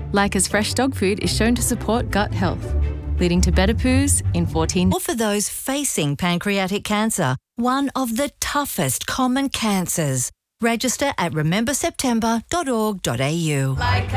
Lyca's fresh dog food is shown to support gut health, leading to better poos in 14. Or for those facing pancreatic cancer, one of the toughest common cancers. Register at rememberseptember.org.au. Leica.